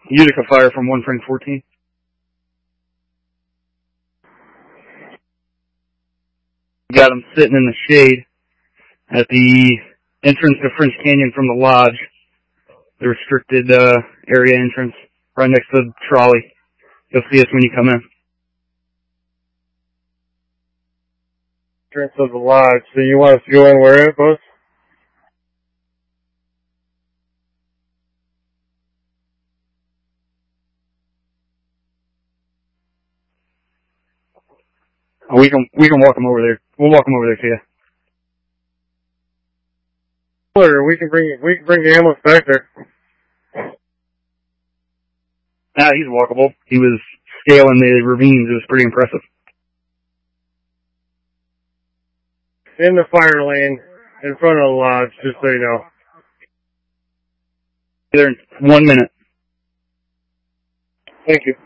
Utica fire from 1 French 14. Got them sitting in the shade at the entrance to French Canyon from the lodge. The restricted area entrance, right next to the trolley. You'll see us when you come in. Entrance of the lodge. So you want us to go in where it was? We can walk them over there. We'll walk them over there to you. Or we can bring the ambulance back there. He's walkable. He was scaling the ravines. It was pretty impressive. In the fire lane, in front of the lodge, just so you know. There in 1 minute. Thank you.